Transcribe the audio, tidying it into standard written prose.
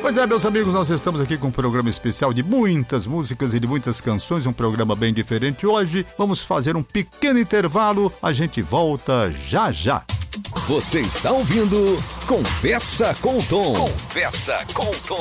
Pois é, meus amigos, nós estamos aqui com um programa especial de muitas músicas e de muitas canções, um programa bem diferente hoje. Vamos fazer um pequeno intervalo, a gente volta já já. Você está ouvindo Conversa com o Tom. Conversa com o Tom.